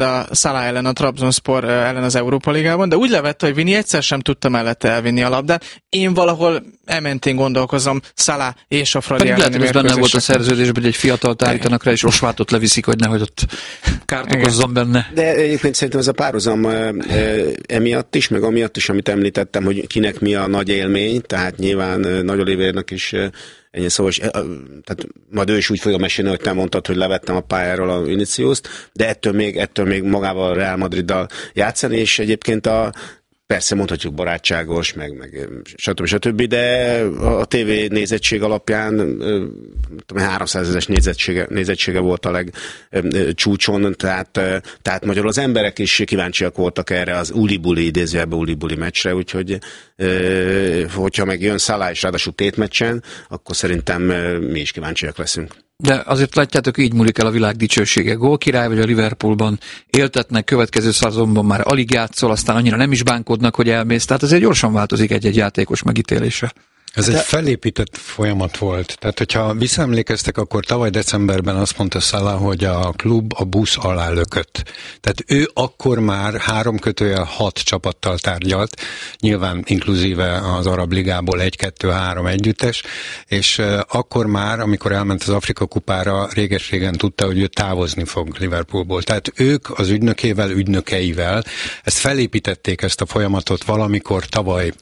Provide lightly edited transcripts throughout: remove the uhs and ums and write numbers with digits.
a Salah ellen, a Trabzonspor ellen az Európa Ligában, de úgy levette, hogy Vini egyszer sem tudta mellette elvinni a labdát. Én valahol ementén gondolkozom Salah és a Fradi elleni mérkőzésen. Lehet, hogy benne volt a szerződésben, hogy egy fiatalt állítanak rá, és Rosvátot leviszik, hogy nehogy ott kárt okozzon benne. De egyébként szerintem ez a párhuzam emiatt is, meg amiatt is, amit említettem, hogy kinek mi a nagy élmény, tehát nyilván Nagy Olivérnek is ennyi szó, és tehát majd ő is úgy fogja mesélni, hogy te mondtad, hogy levettem a pályáról a Viniciuszt, de ettől még magával a Real Madriddal játszani, és egyébként persze mondhatjuk barátságos, meg stb., de a TV nézettség alapján 300 000-es nézettsége volt a legcsúcson, tehát magyarul az emberek is kíváncsiak voltak erre az uli-buli, idézőjelben uli-buli meccsre, úgyhogy hogyha meg jön Salah és ráadásul tétmeccsen, akkor szerintem mi is kíváncsiak leszünk. De azért látjátok, így múlik el a világ dicsősége. Gólkirály vagy a Liverpoolban éltetnek, következő szezonban már alig játszol, aztán annyira nem is bánkodnak, hogy elmész. Tehát azért gyorsan változik egy-egy játékos megítélése. Ez egy felépített folyamat volt. Tehát, hogyha visszaemlékeztek, akkor tavaly decemberben azt mondta Salah, hogy a klub a busz alá lökött. Tehát ő akkor már 3-6 csapattal tárgyalt, nyilván inkluzíve az Arab Ligából 1-2-3 együttes, és akkor már, amikor elment az Afrika kupára, réges-régen tudta, hogy ő távozni fog Liverpoolból. Tehát ők az ügynökeivel ezt felépítették, ezt a folyamatot valamikor tavaly,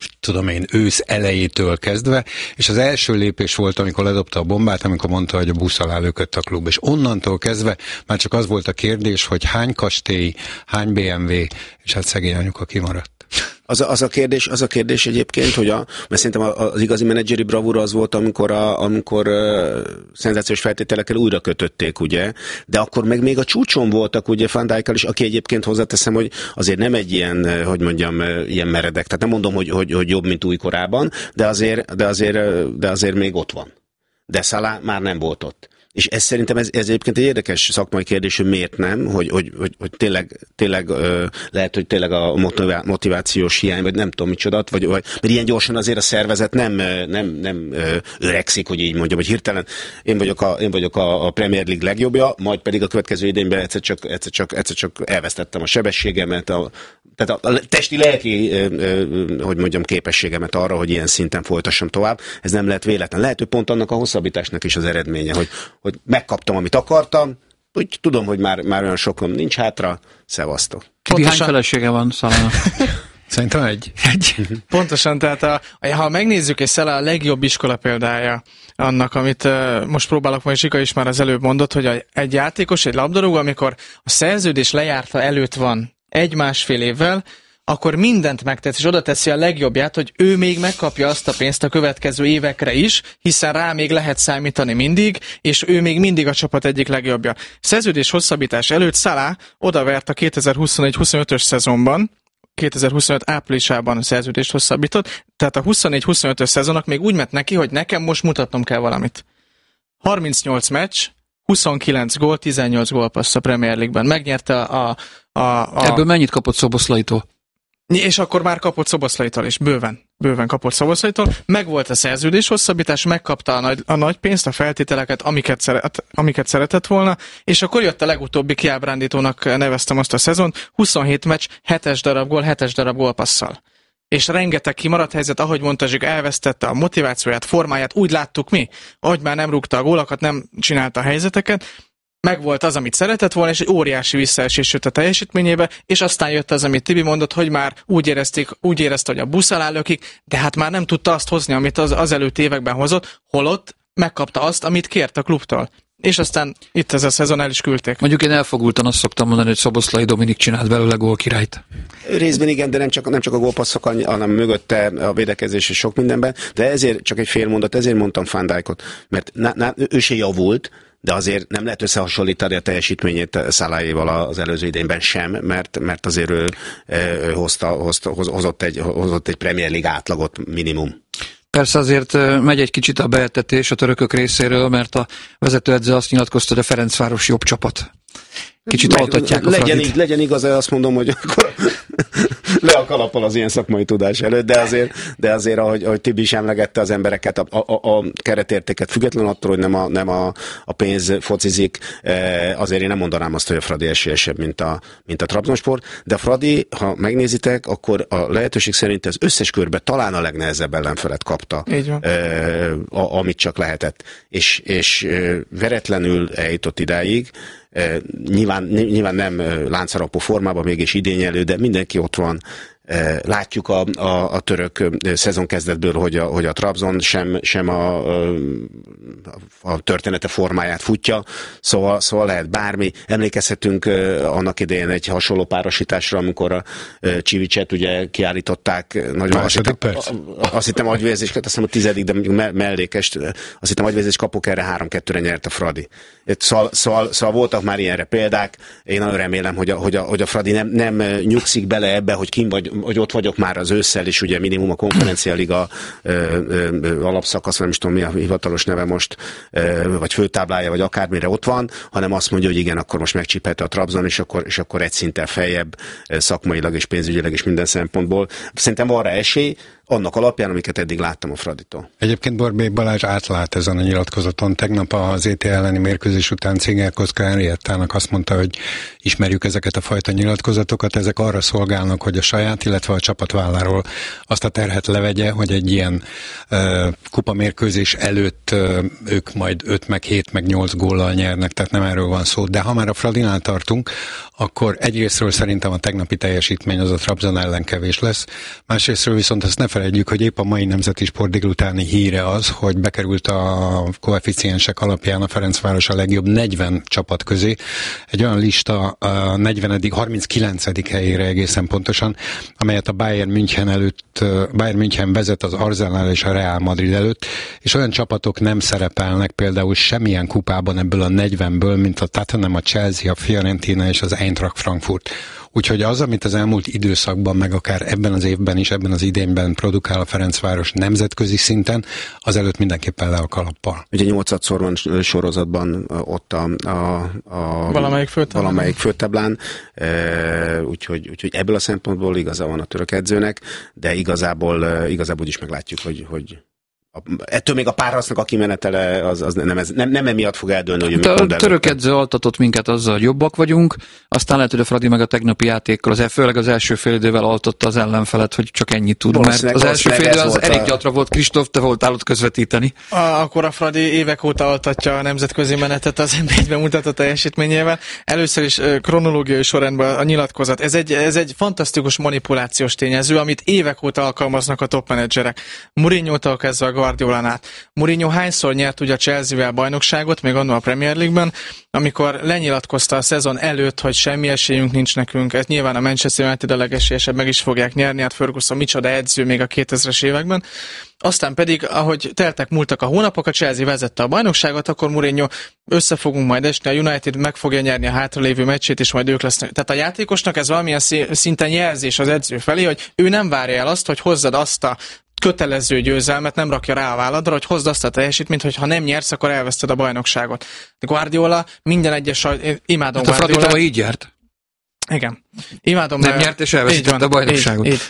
ősz elejétől kezdve, és az első lépés volt, amikor ledobta a bombát, amikor mondta, hogy a busz alá lökött a klub, és onnantól kezdve már csak az volt a kérdés, hogy hány kastély, hány BMW, és hát szegény anyuka kimaradt. Az a kérdés egyébként, hogy mert szerintem az igazi menedzseri bravúra az volt, amikor szenzációs feltételekkel újra kötötték, ugye, de akkor meg még a csúcson voltak, ugye, Van Dijkkal is, aki egyébként hozzáteszem, hogy azért nem egy ilyen, hogy mondjam, ilyen meredek, tehát nem mondom, hogy jobb, mint újkorában, de azért még ott van. De Salah már nem volt ott. És ez szerintem ez egyébként egy érdekes szakmai kérdés, hogy miért nem, hogy tényleg lehet, hogy tényleg a motivációs hiány, vagy nem tudom micsoda, vagy mert ilyen gyorsan azért a szervezet nem öregszik, hogy így mondjam, hogy hirtelen én vagyok a Premier League legjobbja, majd pedig a következő idényben egyszer csak elvesztettem a sebességemet, tehát a testi-lelki, hogy mondjam, képességemet arra, hogy ilyen szinten folytassam tovább. Ez nem lehet véletlen. Lehet, hogy pont annak a hosszabbításnak is az eredménye, hogy megkaptam, amit akartam, úgy tudom, hogy már olyan sokan nincs hátra, szevasztok. Hány felesége van Salahnak? Szerintem egy. Pontosan, tehát ha megnézzük, és Salah a legjobb iskola példája annak, amit most próbálok, majd Zsika is már az előbb mondott, hogy egy játékos, egy labdarúgó, amikor a szerződés lejárta előtt van 1-1,5 évvel, akkor mindent megtesz, és oda teszi a legjobbját, hogy ő még megkapja azt a pénzt a következő évekre is, hiszen rá még lehet számítani mindig, és ő még mindig a csapat egyik legjobbja. Szerződés hosszabbítás előtt Salah odavert a 2021-25-ös szezonban, 2025 áprilisában szerződést hosszabbított, tehát a 24-25-ös szezonnak még úgy ment neki, hogy nekem most mutatnom kell valamit. 38 meccs, 29 gól, 18 gólpassz a Premier League-ben. Megnyerte Ebből mennyit kapott Szoboszlaitól? És akkor már kapott Szoboszlaitól is, bőven kapott Szoboszlaitól. Megvolt a szerződés hosszabbítás, megkapta a nagy pénzt, a feltételeket, amiket szeretett volna, és akkor jött a legutóbbi kiábrándítónak neveztem azt a szezont, 27 meccs, 7 darab gólpasszal. És rengeteg kimaradt helyzet, ahogy mondta Zsik, elvesztette a motivációját, formáját, úgy láttuk mi, ahogy már nem rúgta a gólokat, nem csinálta a helyzeteket, megvolt az, amit szeretett volna, és egy óriási visszaesés jött a teljesítményébe, és aztán jött az, amit Tibi mondott, hogy már úgy érezte, hogy a busz alá lökik, de hát már nem tudta azt hozni, amit az előtt években hozott, holott megkapta azt, amit kért a klubtól. És aztán itt ez a szezon el is küldték. Mondjuk én elfogultan azt szoktam mondani, hogy Szoboszlai Dominik csinált belőle gólkirályt. Részben igen, de nem csak a gólpasszok, hanem mögötte a védekezés és sok mindenben, de ezért csak egy fél mondat, ezért mondtam Van Dijkot, mert ő se javult, de azért nem lehet összehasonlítani a teljesítményét Salahjéval az előző idényben sem, mert azért ő hozott egy Premier League átlagot minimum. Persze azért megy egy kicsit a beetetés a törökök részéről, mert a vezetőedző azt nyilatkozta, hogy a Ferencváros jobb csapat. Kicsit altatják a Fradit. Legyen igaz, azt mondom, hogy le a kalappal az ilyen szakmai tudás előtt, de azért ahogy Tibi is emlegette az embereket, a keretértéket függetlenül attól, hogy nem a pénz focizik, azért én nem mondanám azt, hogy a Fradi esélyesebb, mint a Trabzonspor, de a Fradi, ha megnézitek, akkor a lehetőség szerint az összes körbe talán a legnehezebb ellenfelet kapta, amit csak lehetett. És veretlenül eljutott idáig, nyilván nem láncharapó formában, mégis idényelő, de mindenki ott van. Látjuk a török szezon kezdetből, hogy a Trabzon sem a története formáját futja, szóval lehet bármi. Emlékezhetünk annak idején egy hasonló párosításra, amikor a Csivicset ugye kiállították nagyon azt hittem agyvérzést, azt hiszem a 10., de mellékest, azt hittem agyvérzést kapok, erre 3-2-re nyert a Fradi. Szóval voltak már ilyenre példák. Én nagyon remélem, hogy a Fradi nem nyugszik bele ebbe, hogy ott vagyok már az ősszel, és ugye minimum a Konferencialiga alapszakasz, nem is tudom mi a hivatalos neve most, vagy főtáblája, vagy akármire ott van, hanem azt mondja, hogy igen, akkor most megcsípette a Trabzon, és akkor egy szinten feljebb szakmailag és pénzügyileg és minden szempontból. Szerintem van rá esély, annak alapján, amiket eddig láttam a Fraditól. Egyébként Borbély Balázs átlát ezen a nyilatkozaton. Tegnap az ET elleni mérkőzés után Czigerkoszka Henriettának azt mondta, hogy ismerjük ezeket a fajta nyilatkozatokat, ezek arra szolgálnak, hogy a saját, illetve a csapat válláról azt a terhet levegye, hogy egy ilyen kupamérkőzés előtt ők majd 5-7-8 góllal nyernek, tehát nem erről van szó. De ha már a Fradinál tartunk, akkor egyrésztről szerintem a tegnapi teljesítmény az a Trabzon ellen kevés lesz, másrésztről viszont azt ne felejtjük, hogy épp a mai Nemzeti Sport délutáni híre az, hogy bekerült a koeficiensek alapján a Ferencváros a legjobb 40 csapat közé. Egy olyan lista a 39. helyére egészen pontosan, amelyet a Bayern München vezet az Arsenal és a Real Madrid előtt, és olyan csapatok nem szerepelnek például semmilyen kupában ebből a 40-ből, mint a Tottenham, a Chelsea, a Fiorentina és az Eintracht Frankfurt. Úgyhogy az, amit az elmúlt időszakban, meg akár ebben az évben is, ebben az idényben produkál a Ferencváros nemzetközi szinten, az előtt mindenképpen le a kalappal. Ugye 8-szor van sorozatban ott a valamelyik főtáblán, úgyhogy ebből a szempontból igaza van a török edzőnek, de igazából is meglátjuk, hogy ettől még a párharcnak a kimenetele az nem emiatt fog eldőlni, hogy hát a török edző altatott minket azzal, hogy jobbak vagyunk, aztán lehet, hogy a Fradi meg a tegnapi játékkal, főleg az első fél idővel altotta az ellenfelet, hogy csak ennyit tud, mert az első fél idő az elég gyatra volt. Kristóf, te voltál ott közvetíteni. Akkor a Fradi évek óta altatja a nemzetközi menetet az NBA-ben mutatott teljesítményével. Először is kronológiai sorrendben a nyilatkozat. Ez egy fantasztikus manipulációs tényező, amit évek óta alkalmaznak a top menedzserek. Mourinho-tól kezdve a Guardiolán át. Mourinho hányszor nyert ugye a Chelsea-vel bajnokságot, még annól a Premier League-ben, amikor lenyilatkozta a szezon előtt, hogy semmi esélyünk nincs nekünk. Ez nyilván a Manchester United a legesélyesebb, meg is fogják nyerni, hát Ferguson micsoda edző még a 2000-es években. Aztán pedig, ahogy múltak a hónapok, a Chelsea vezette a bajnokságot, akkor Mourinho össze fogunk majd esni, a United meg fogja nyerni a hátralévő meccsét, és majd ők lesznek. Tehát a játékosnak ez valamilyen szinten jelzés az edző felé, hogy ő nem várja el azt, hogy hozzad azt a kötelező győzelmet, nem rakja rá a válladra, hogy hozd azt a teljesítményt, hogy ha nem nyersz, akkor elveszted a bajnokságot. Guardiola minden egyes, imádom hát Guardiola. A Fradi így járt. Igen. Imádom. Nem nyert és elvesztette a bajnokságot. Így.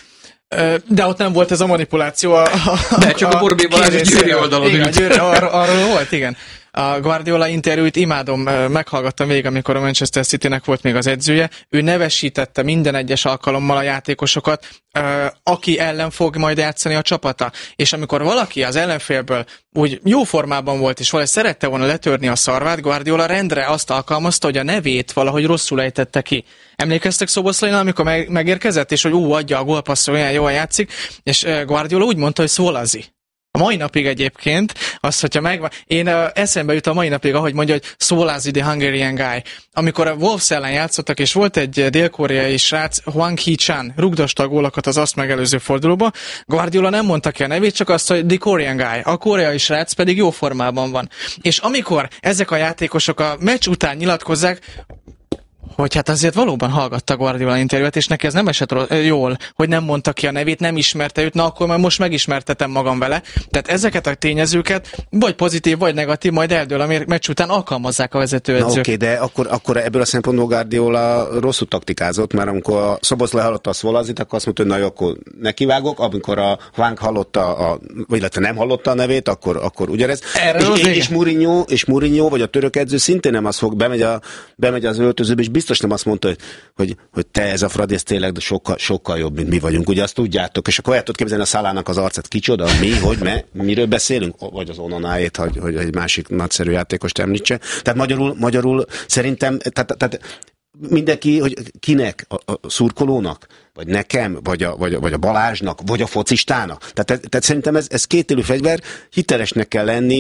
De ott nem volt ez a manipuláció. De csak a Borbély Balázs Győri oldalon ült. Arról volt, igen. A Guardiola interjúit imádom, meghallgattam végig, amikor a Manchester Citynek volt még az edzője. Ő nevesítette minden egyes alkalommal a játékosokat, aki ellen fog majd játszani a csapata. És amikor valaki az ellenfélből úgy jó formában volt, és valahogy szerette volna letörni a szarvát, Guardiola rendre azt alkalmazta, hogy a nevét valahogy rosszul ejtette ki. Emlékeztek Szoboszlainál, amikor megérkezett, és hogy adja a gólpasszol, olyan jól játszik, és Guardiola úgy mondta, hogy Szolazi. A mai napig egyébként, azt, hogyha megvan, én eszembe jut a mai napig, ahogy mondja, hogy Szolazi the Hungarian guy. Amikor a Wolves ellen játszottak, és volt egy dél-koreai srác, Hwang Hee-chan, rugdosta a gólokat az azt megelőző fordulóba, Guardiola nem mondta ki a nevét, csak azt, hogy the Korean guy. A koreai srác pedig jó formában van. És amikor ezek a játékosok a meccs után nyilatkozzák, hogy hát azért valóban hallgatta Guardiola interjút, és neki ez nem esett jól, hogy nem mondta ki a nevét, nem ismerte őt, na akkor már most megismertetem magam vele. Tehát ezeket a tényezőket, vagy pozitív, vagy negatív, majd eldől a meccs után alkalmazzák a vezetőedzők. Oké, de akkor ebből a szempontból Guardiola rosszul taktikázott, mert amikor a Szoboszlai hallotta a Szvolazit, akkor azt mondta, hogy na jó, akkor nekivágok, amikor a Hwang hallotta, vagy illetve nem hallotta a nevét, akkor ugyanez. És Mourinho, vagy a török edző szintén nem azt fog, bemegy az öltözőbe, és biztos nem azt mondta, hogy te ez a Fradi, ez tényleg de sokkal jobb, mint mi vagyunk. Ugye azt tudjátok, és akkor el tudod képzelni a Salának az arcát, kicsoda, miről beszélünk? Vagy az Onanáét, hogy egy másik nagyszerű játékost említse. Tehát magyarul szerintem, tehát mindenki, hogy kinek, a szurkolónak, vagy nekem, vagy a Balázsnak, vagy a focistának. Tehát szerintem ez kétélű fegyver, hitelesnek kell lenni,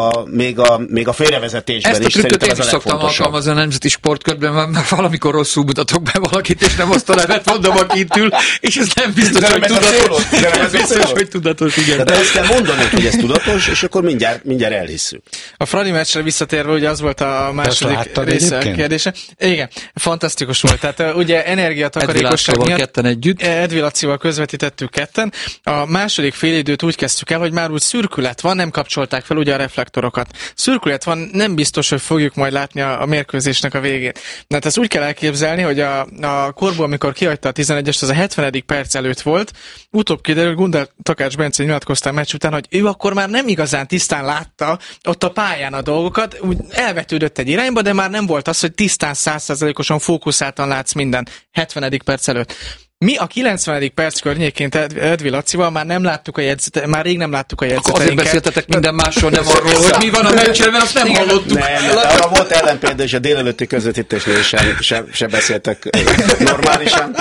még a félrevezetésben is. Ezt a trükköt én is szoktam alkalmazni a nemzeti sportkörben, mert valamikor rosszul mutatok be valakit, és nem azt a nevet mondom, aki itt ül, és ez nem biztos, hogy tudatos. Nem biztos, hogy tudatos, igen. De ezt kell mondani, hogy ez tudatos, és akkor mindjárt elhisszük. A Fradi meccsre visszatérve, ugye az volt a második része a kérdése. Igen, fantasztikus volt. Tehát ugye energiatakarékosság miatt együtt. Edvi Lacival közvetítettük ketten. A második félidőt úgy kezdtük el, hogy már úgy szürkület van, nem kapcsolták fel ugye a reflektorokat. Szürkület van, nem biztos, hogy fogjuk majd látni a mérkőzésnek a végét. Hát ezt úgy kell elképzelni, hogy a korból, amikor kihagyta a 11-est, az a 70. perc előtt volt. Utóbb kiderült, Gundel Takács Bence nyilatkozta a meccs után, hogy ő akkor már nem igazán tisztán látta ott a pályán a dolgokat, úgy elvetődött egy irányba, de már nem volt az, hogy tisztán 100%-osan fókuszáltan látsz minden 70. perc előtt. Mi a 90. perc környékén Edvi Lacival már nem láttuk már rég nem láttuk a jegyzeteinket. Azért beszéltetek minden másról, nem arról, hogy mi van a meccsen, mert azt nem hallottuk. Nem, arra volt ellenpélda, és a délelőtti közvetítésnél sem beszéltek normálisan.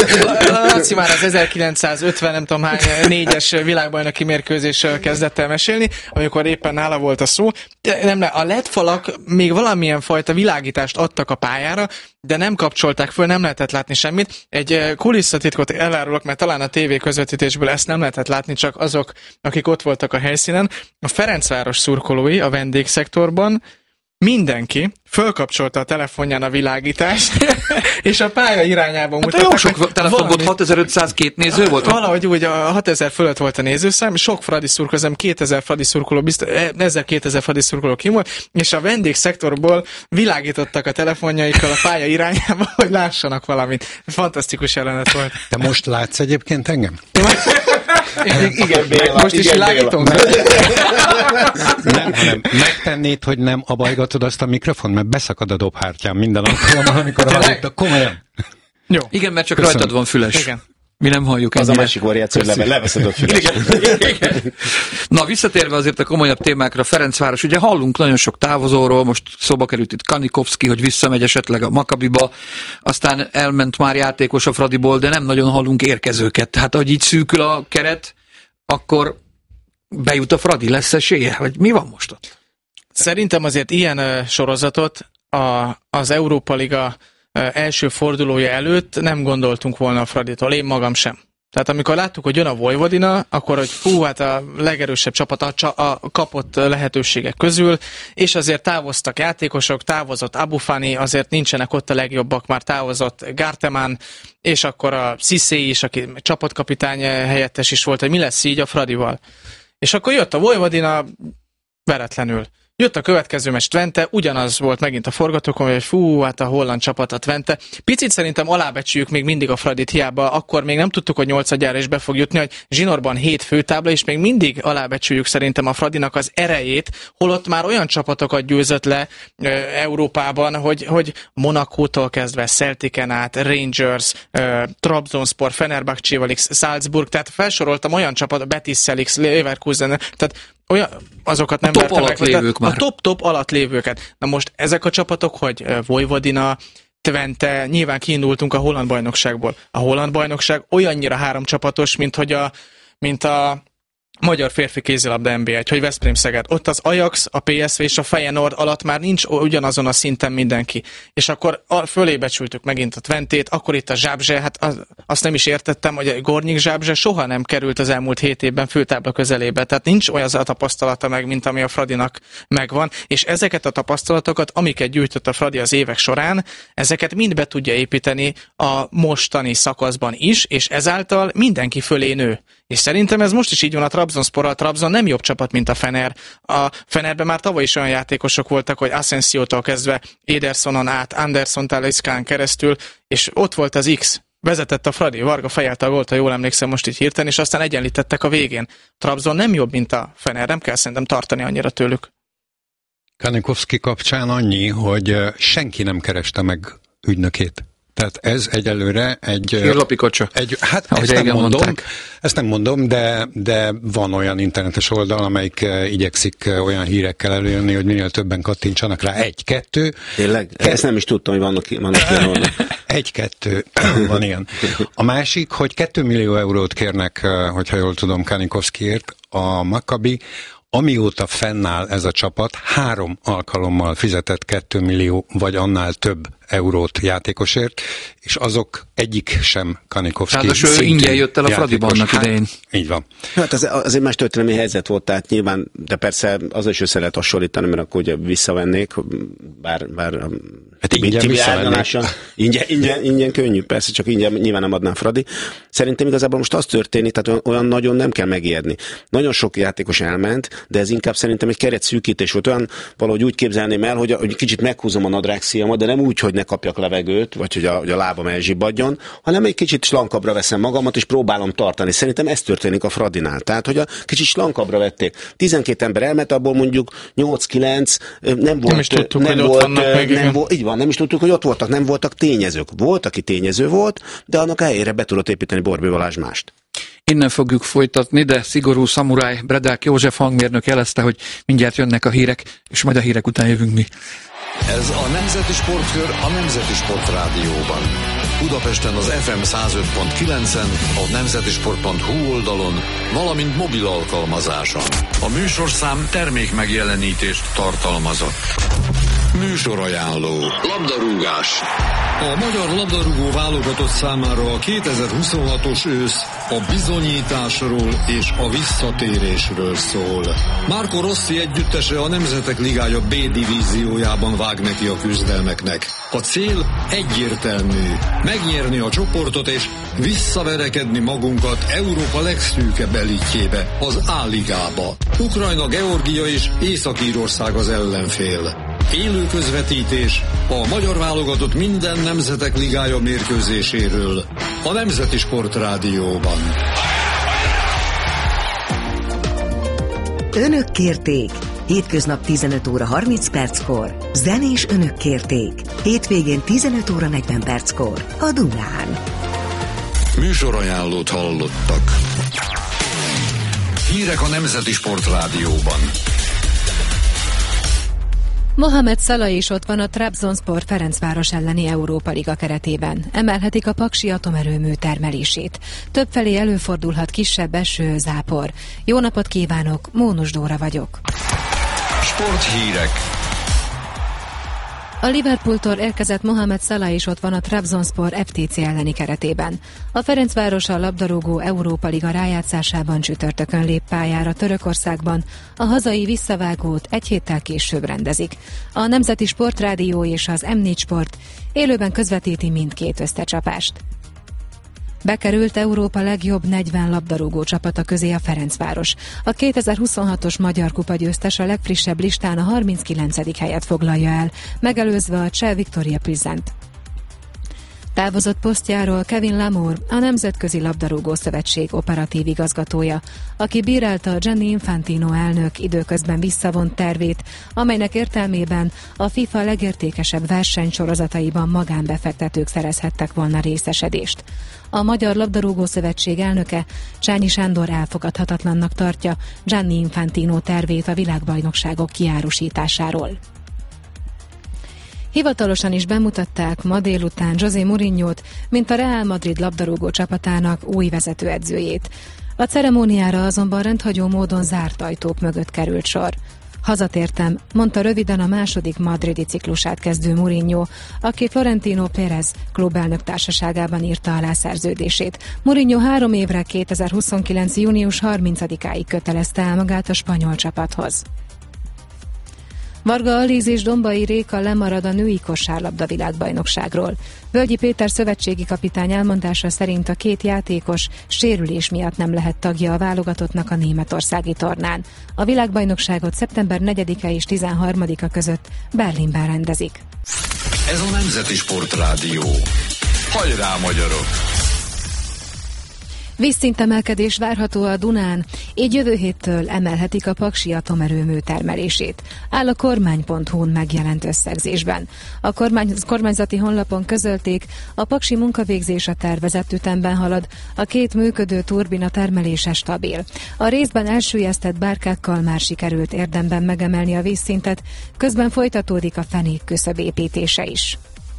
Laci már az 1950, nem tudom hány, 4-es világbajnoki mérkőzéssel kezdett el mesélni, amikor éppen nála volt a szó. A LED falak még valamilyen fajta világítást adtak a pályára, de nem kapcsolták föl, nem lehetett látni semmit. Egy kulisszatitkot elárulok, mert talán a TV közvetítésből ezt nem lehetett látni, csak azok, akik ott voltak a helyszínen. A Ferencváros szurkolói a vendégszektorban mindenki fölkapcsolta a telefonján a világítást, és a pálya irányában mutatták. Jó sok telefon volt, 6502 néző volt? Valahogy úgy, a 6000 fölött volt a nézőszám, sok Fradi szurkoló, 2000 Fradi szurkoló, 1000-2000 Fradi szurkoló kim volt, és a vendégszektorból világítottak a telefonjaikkal a pálya irányába, hogy lássanak valamit. Fantasztikus jelenet volt. Te most látsz egyébként engem? Igen, Béla. Most is világítunk? Nem, hanem megtennéd, hogy nem abajgatod azt a mikrofon, mert beszakad a dobhártyám minden alkalommal, amikor hallottak. Komolyan. Jó. Igen, mert csak rajtad van füles. Igen. Mi nem halljuk ennyire. ennyire. Az a másik variáció, hogy leveszed a füles. Igen. Na, visszatérve azért a komolyabb témákra, Ferencváros, ugye hallunk nagyon sok távozóról, most szóba került itt Kanikovszki, hogy visszamegy esetleg a Makabiba, aztán elment már játékos a Fradiból, de nem nagyon hallunk érkezőket. Tehát, ahogy így szűkül a keret, akkor bejut a Fradi, lesz esélye? Vagy mi van most ott? Szerintem azért ilyen sorozatot az Európa Liga első fordulója előtt nem gondoltunk volna a Fraditól, én magam sem. Tehát amikor láttuk, hogy jön a Vojvodina, akkor hogy hát a legerősebb csapat a kapott lehetőségek közül, és azért távoztak játékosok, távozott Abufani, azért nincsenek ott a legjobbak, már távozott Garteman, és akkor a Cissé is, aki csapatkapitány helyettes is volt, hogy mi lesz így a Fradival. És akkor jött a Vojvodina veretlenül. Jött a következő meccs Twente, ugyanaz volt megint a forgatókönyv, hogy hát a holland csapat a Twente. Picit szerintem alábecsüljük még mindig a Fradit, hiába akkor még nem tudtuk, hogy 8-adjára is be fog jutni, hogy zsinórban 7 főtábla, és még mindig alábecsüljük szerintem a Fradinak az erejét, holott már olyan csapatokat győzött le Európában, hogy Monacótól kezdve Celticen át, Rangers, Trabzonspor, Fenerbahce-val, Salzburg, tehát felsoroltam olyan csapat, Betis-szel, Leverkusen, tehát olyan, azokat nem vertem meg. A top alatt lévőket. Na most ezek a csapatok, hogy Vojvodina, Twente, nyilván kiindultunk a holland bajnokságból. A holland bajnokság olyannyira 3 csapatos, mint a magyar férfi kézilabda NB1, hogy Veszprém-Szeged. Ott az Ajax, a PSV és a Feyenoord alatt már nincs ugyanazon a szinten mindenki. És akkor fölé becsültük megint a Twentét, akkor itt a Zsábzse, hát azt nem is értettem, hogy a Gornyik Zsábzse soha nem került az elmúlt 7 évben főtábla közelébe. Tehát nincs olyan a tapasztalata meg, mint ami a Fradinak megvan. És ezeket a tapasztalatokat, amiket gyűjtött a Fradi az évek során, ezeket mind be tudja építeni a mostani szakaszban is, és ezáltal mindenki fölé nő. És szerintem ez most is így van a Trabzonspor. A Trabzon nem jobb csapat, mint a Fener. A Fenerben már tavaly is olyan játékosok voltak, hogy Asensiótól kezdve Edersonon át, Anderson Taliscán keresztül, és ott volt az X. Vezetett a Fradi, Varga fejelte a gólt, ha jól emlékszem most így hirtelen, és aztán egyenlítettek a végén. Trabzon nem jobb, mint a Fener, nem kell szerintem tartani annyira tőlük. Kanikovszki kapcsán annyi, hogy senki nem kereste meg ügynökét. Tehát ez egyelőre egy... Hírlapikocsa. Hát ezt nem mondom, de van olyan internetes oldal, amelyik igyekszik olyan hírekkel előjönni, hogy minél többen kattintsanak rá. 1-2. Tényleg? Ezt nem is tudtam, hogy vannak ilyen oldalak. 1-2 van ilyen. A másik, hogy 2 millió eurót kérnek, hogyha jól tudom, Kanikovszkiért a Maccabi. Amióta fennáll ez a csapat, 3 alkalommal fizetett 2 millió vagy annál több eurót játékosért, és azok egyik sem Kanikovszki. Hát ő ingyen jött el a Fradiba annak idején. Így van. Hát az egy más történelmi helyzet volt, tehát nyilván, de persze az is össze lehet hasonlítani, mert akkor ugye visszavennék, bár hát ingyen visszavennék. Ingyen könnyű, persze, csak ingyen nyilván nem adná Fradi. Szerintem igazából most az történik, tehát olyan nagyon nem kell megijedni. Nagyon sok játékos elment, de ez inkább szerintem egy keretszűkítés volt. Olyan valahogy úgy képzelném el, hogy kicsit meghúzom a nadrágszíjamat, de nem úgy, hogy ne kapjak levegőt, vagy hogy a lábam elzsibbadjon, hanem egy kicsit slankabbra veszem magamat, és próbálom tartani. Szerintem ez történik a Fradinál. Tehát, hogy kicsit slankabbra vették. 12 ember elment, abból mondjuk 8-9 nem volt. Nem is tudtuk, hogy ott vannak meg. Így van, nem is tudtuk, hogy ott voltak, nem voltak tényezők. Volt, aki tényező volt, de annak helyére be tudott építeni Borbély Balázs mást. Innen fogjuk folytatni, de szigorú szamuráj Bredák József hangmérnök jelezte, hogy mindjárt jönnek a hírek, és majd a hírek után jövünk mi. Ez a Nemzeti Sportkör a Nemzeti Sport Rádióban. Budapesten az FM 105.9-en, a nemzetisport.hu oldalon, valamint mobil alkalmazáson. A műsorszám termékmegjelenítést tartalmazott. Műsorajánló. Labdarúgás. A magyar labdarúgó válogatott számára a 2026-os ősz a bizonyításról és a visszatérésről szól. Marco Rossi együttese a Nemzetek Ligája B divíziójában vág neki a küzdelmeknek. A cél egyértelmű. Megnyerni a csoportot és visszaverekedni magunkat Európa legszűkebb elitjébe, az A-ligába. Ukrajna, Georgia és Észak-Írország az ellenfél. Élő közvetítés a magyar válogatott minden Nemzetek Ligája mérkőzéséről a Nemzeti Sport Rádióban. Önök kérték. Hétköznap 15 óra 30 perckor. Zenés önök kérték. Hétvégén 15 óra 40 perckor. A Dunán. Műsorajánlót hallottak. Hírek a Nemzeti Sport Rádióban. Mohamed Salah is ott van a Trabzonspor Ferencváros elleni Európa Liga keretében. Emelhetik a paksi atomerőmű termelését. Többfelé előfordulhat kisebb eső, zápor. Jó napot kívánok, Mónus Dóra vagyok. Sporthírek. A Liverpooltól érkezett Mohamed Salah is ott van a Trabzonspor FTC elleni keretében. A Ferencváros a labdarúgó Európa Liga rájátszásában csütörtökön lép pályára Törökországban, a hazai visszavágót egy héttel később rendezik. A Nemzeti Sportrádió és az M4 Sport élőben közvetíti mindkét összecsapást. Bekerült Európa legjobb 40 labdarúgó csapata közé a Ferencváros. A 2026-os Magyar Kupa győztes a legfrissebb listán a 39. helyet foglalja el, megelőzve a cseh Viktoria Plzent. Távozott posztjáról Kevin Lamour, a Nemzetközi Labdarúgó Szövetség operatív igazgatója, aki bírálta Gianni Infantino elnök időközben visszavont tervét, amelynek értelmében a FIFA legértékesebb versenysorozataiban magánbefektetők szerezhettek volna részesedést. A Magyar Labdarúgó Szövetség elnöke Csányi Sándor elfogadhatatlannak tartja Gianni Infantino tervét a világbajnokságok kiárusításáról. Hivatalosan is bemutatták ma délután José Mourinhót, mint a Real Madrid labdarúgó csapatának új vezetőedzőjét. A ceremóniára azonban rendhagyó módon zárt ajtók mögött került sor. Hazatértem, mondta röviden a második madridi ciklusát kezdő Mourinho, aki Florentino Pérez klubelnök társaságában írta alá szerződését. Mourinho 3 évre 2029. június 30-áig kötelezte el magát a spanyol csapathoz. Varga Alíz és Dombai Réka lemarad a női kosárlabda világbajnokságról. Völgyi Péter szövetségi kapitány elmondása szerint a 2 játékos sérülés miatt nem lehet tagja a válogatottnak a németországi tornán. A világbajnokságot szeptember 4-e és 13-a között Berlinben rendezik. Ez a Nemzeti Sportrádió. Hajrá, magyarok! Vízszintemelkedés várható a Dunán, így jövő héttől emelhetik a paksi atomerőmű termelését. Áll a kormány.hu-n megjelent összegzésben. A kormányzati honlapon közölték, a paksi munkavégzés a tervezett ütemben halad, a 2 működő turbina termelése stabil. A részben elsüllyesztett bárkákkal már sikerült érdemben megemelni a vízszintet, közben folytatódik a fenék küszöb építése is.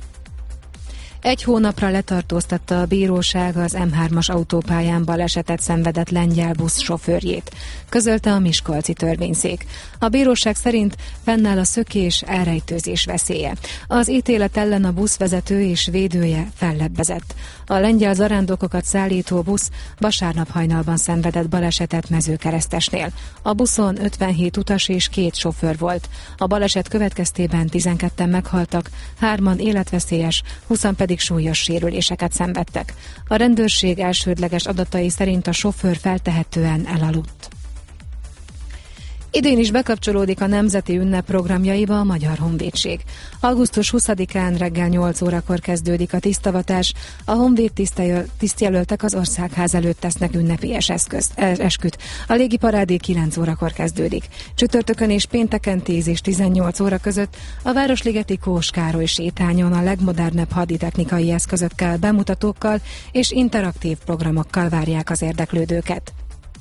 1 hónapra letartóztatta a bíróság az M3-as autópályán balesetet szenvedett lengyel busz sofőrjét, közölte a miskolci törvényszék. A bíróság szerint fennáll a szökés, elrejtőzés veszélye. Az ítélet ellen a buszvezető és védője fellebbezett. A lengyel zarándokokat szállító busz vasárnap hajnalban szenvedett balesetet Mezőkeresztesnél. A buszon 57 utas és 2 sofőr volt. A baleset következtében 12-en meghaltak, 3-an életveszélyes, 20-an pedig súlyos sérüléseket szenvedtek. A rendőrség elsődleges adatai szerint a sofőr feltehetően elaludt. Idén is bekapcsolódik a nemzeti ünnep programjaiba a Magyar Honvédség. Augusztus 20-án reggel 8 órakor kezdődik a tisztavatás. A honvéd tisztjelöltek az Országház előtt tesznek ünnepélyes esküt. A légiparádé 9 órakor kezdődik. Csütörtökön és pénteken 10 és 18 óra között a Városligeti Kós Károly sétányon a legmodernebb haditechnikai eszközökkel, bemutatókkal és interaktív programokkal várják az érdeklődőket.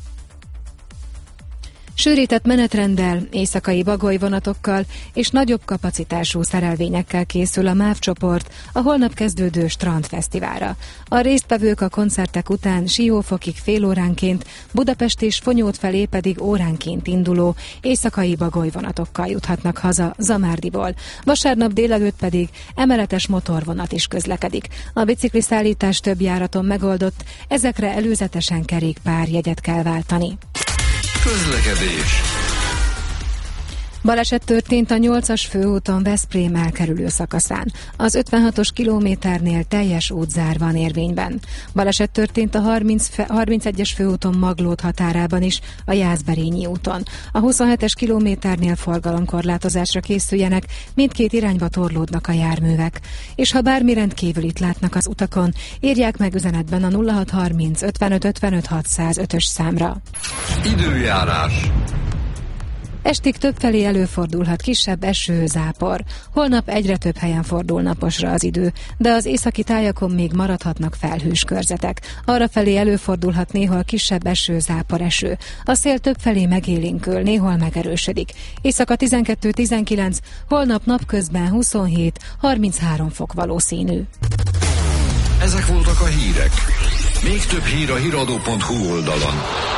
Sűrített menetrenddel, éjszakai bagolyvonatokkal és nagyobb kapacitású szerelvényekkel készül a MÁV csoport a holnap kezdődő strandfesztiválra. A résztvevők a koncertek után Siófokig fél óránként, Budapest és Fonyód felé pedig óránként induló éjszakai bagolyvonatokkal juthatnak haza Zamárdiból. Vasárnap délelőtt pedig emeletes motorvonat is közlekedik. A bicikliszállítás több járaton megoldott, ezekre előzetesen kerékpárjegyet kell váltani. Közlekedés. Baleset történt a 8-as főúton Veszprém elkerülő szakaszán. Az 56-os kilométernél teljes útzár van érvényben. Baleset történt a 31-es főúton Maglód határában is, a Jászberényi úton. A 27-es kilométernél forgalomkorlátozásra készüljenek, mindkét irányba torlódnak a járművek. És ha bármi rendkívülit látnak az utakon, írják meg üzenetben a 0630 55 55 605-ös számra. Időjárás. Estig többfelé előfordulhat kisebb eső, zápor. Holnap egyre több helyen fordul naposra az idő, de az északi tájakon még maradhatnak felhős körzetek. Arrafelé előfordulhat néhol kisebb eső, zápor, eső. A szél többfelé megélénkül, néhol megerősödik. Éjszaka 12-19, holnap napközben 27-33 fok valószínű. Ezek voltak a hírek. Még több hír a hiradó.hu oldalon.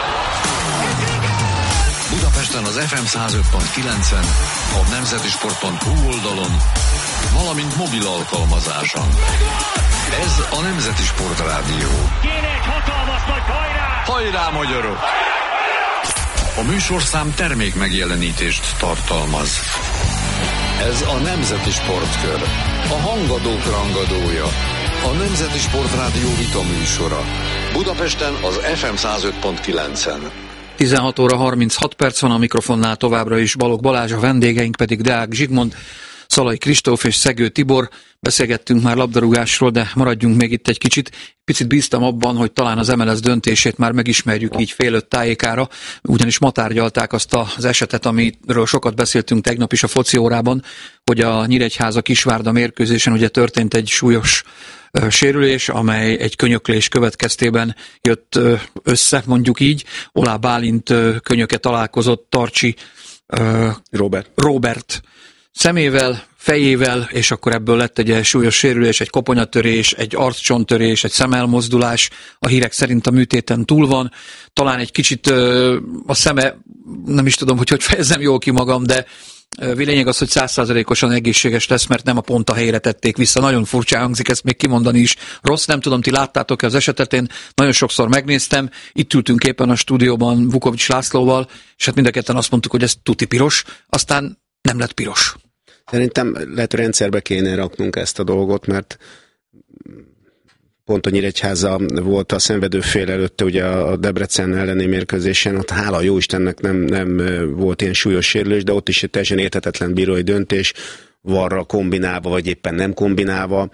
Budapesten az FM 105.9-en, a nemzetisport.hu oldalon, valamint mobil alkalmazáson. Ez a Nemzeti Sportrádió. Kéne egy hatalmas nagy hajrá! Hajrá, magyarok! A műsorszám termék megjelenítést tartalmaz. Ez a Nemzeti Sportkör, a hangadók rangadója, a Nemzeti Sportrádió vitaműsora. Budapesten az FM 105.9-en. 16 óra 36 perc van, a mikrofonnál továbbra is Balogh Balázs, a vendégeink pedig Deák Zsigmond, Szalai Kristóf és Szegő Tibor. Beszélgettünk már labdarúgásról, de maradjunk még itt egy kicsit. Picit bíztam abban, hogy talán az MLS döntését már megismerjük így 4:30 tájékára, ugyanis ma tárgyalták azt az esetet, amiről sokat beszéltünk tegnap is a foci órában, hogy a Nyíregyháza-Kisvárda mérkőzésen ugye történt egy súlyos sérülés, amely egy könyöklés következtében jött össze, mondjuk így. Olá Bálint könyöke találkozott Tarcsi Robert szemével, fejével, és akkor ebből lett egy súlyos sérülés, egy koponyatörés, egy arccsontörés, egy szemelmozdulás. A hírek szerint a műtéten túl van. Talán egy kicsit a szeme, nem is tudom, hogy fejezzem jól ki magam, de lényeg az, hogy 100%-osan egészséges lesz, mert nem a pont a helyre tették vissza. Nagyon furcsa hangzik ezt még kimondani is. Rossz, nem tudom, ti láttátok-e az esetet, én nagyon sokszor megnéztem. Itt ültünk éppen a stúdióban Vukovics Lászlóval, és hát mind a ketten azt mondtuk, hogy ez tuti piros, aztán nem lett piros. Szerintem lehet, hogy rendszerbe kéne raknunk ezt a dolgot, mert pont a Nyíregyháza volt a szenvedőfél előtte, ugye a Debrecen elleni mérkőzésen, ott hála jó Istennek nem volt ilyen súlyos sérülés, de ott is egy teljesen érthetetlen bírói döntés, varra kombinálva, vagy éppen nem kombinálva,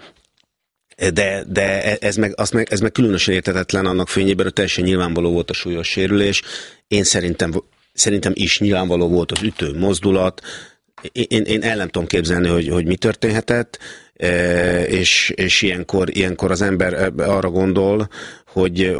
de ez meg különösen érthetetlen annak fényében, hogy teljesen nyilvánvaló volt a súlyos sérülés. Én szerintem is nyilvánvaló volt az ütő mozdulat. Én el nem tudom képzelni, hogy mi történhetett, és ilyenkor az ember arra gondol, hogy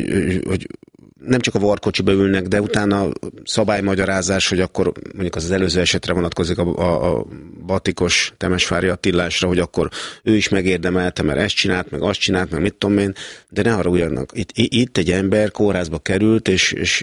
nem csak a varkocsiba ülnek, de utána szabálymagyarázás, hogy akkor mondjuk az előző esetre vonatkozik a Batikos Temesvári Attilásra, hogy akkor ő is megérdemelte, mert ezt csinált, meg azt csinált, meg mit tudom én, de ne haragudjanak. Itt egy ember kórházba került, és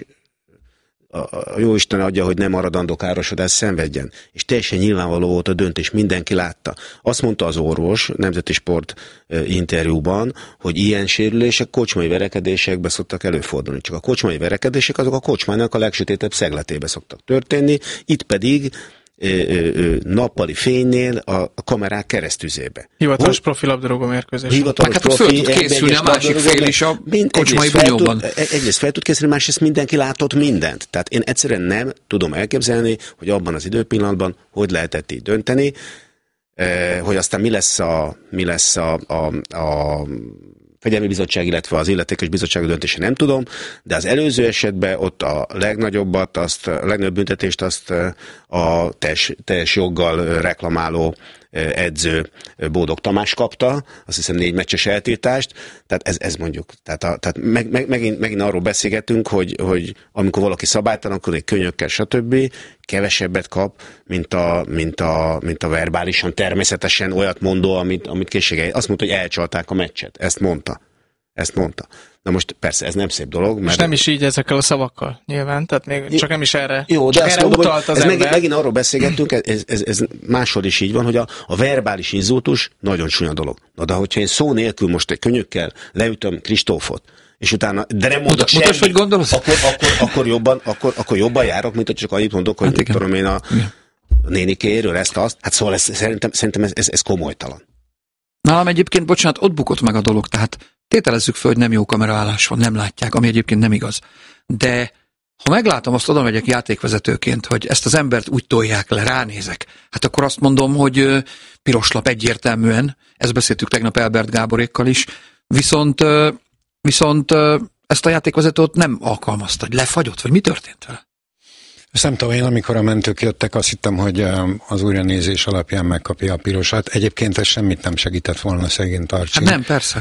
a Jóisten adja, hogy nem maradandó károsodás szenvedjen. És teljesen nyilvánvaló volt a döntés, mindenki látta. Azt mondta az orvos Nemzeti Sport interjúban, hogy ilyen sérülések kocsmai verekedésekbe szoktak előfordulni. Csak a kocsmai verekedések azok a kocsmának a legsötétebb szegletébe szoktak történni, itt pedig nappali fénynél a kamerák keresztüzébe. Hivatalos profi labdarúgó mérkőzés. Hivatalos profi, föl tud készülni a másik fél is a kocsmai bunyóban. Egyrészt fel tud készülni, másrészt mindenki látott mindent. Tehát én egyszerűen nem tudom elképzelni, hogy abban az időpillanatban hogy lehetett így dönteni, hogy aztán mi lesz a Fegyelmi Bizottság, illetve az illetékes bizottság döntése, nem tudom, de az előző esetben ott a legnagyobb büntetést azt a teljes joggal reklamáló edző Bódog Tamás kapta, azt hiszem 4 meccses eltiltást, tehát ez mondjuk, tehát megint arról beszélgetünk, hogy amikor valaki szabálytalankodik könyökkel, stb., kevesebbet kap, mint a verbálisan, természetesen olyat mondó, amit készségei. Azt mondta, hogy elcsalták a meccset. Ezt mondta. Na most persze ez nem szép dolog. És nem is így ezekkel a szavakkal, nyilván, tehát még csak nem is erre. Jó, de erre mondom, utalt az ember. Megint arról beszélgettünk, ez máshol is így van, hogy a verbális inzultus nagyon csúnya dolog. Na de hogyha én szó nélkül most egy könyökkel leütöm Kristófot, és utána, de nem mondok semmit, hogy gondolsz? akkor jobban járok, mint hogy csak annyit mondok, hogy hát tudom én a nénikéről ezt-azt. Hát szóval szerintem ez komolytalan. Nálam egyébként, bocsánat, ott bukott meg a dolog, tehát tételezzük fel, hogy nem jó kameraállás van, nem látják, ami egyébként nem igaz. De ha meglátom, azt oda megyek játékvezetőként, hogy ezt az embert úgy tolják le, ránézek, hát akkor azt mondom, hogy piros lap egyértelműen, ezt beszéltük tegnap Elbert Gáborékkal is, viszont ezt a játékvezetőt nem alkalmazta, hogy lefagyott, vagy mi történt vele? Ezt nem tudom, én amikor a mentők jöttek, azt hittem, hogy az újranézés alapján megkapja a pirosat. Egyébként ez semmit nem segített volna szegény Tarcsi. Hát nem, persze.